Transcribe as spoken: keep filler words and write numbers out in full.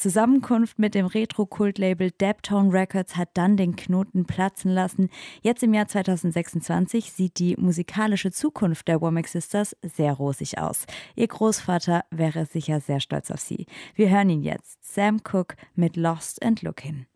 Zusammenkunft mit dem Retro-Kult-Label Daptone Records hat dann den Knoten platzen lassen. Jetzt im Jahr zweitausendsechsundzwanzig sieht die musikalische Zukunft der Womack Sisters sehr rosig aus. Ihr Großvater wäre sicher sehr stolz auf sie. Wir hören ihn jetzt, Sam Cooke mit Lost and Looking.